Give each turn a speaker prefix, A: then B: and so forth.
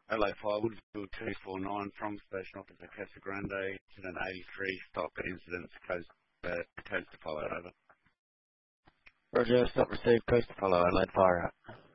A: LA Fire, Woodville 249 from Station Officer Casa Grande, incident 83, stop incidents, coast to follow, over.
B: Roger, stop received, coast to follow, Adelaide Fire.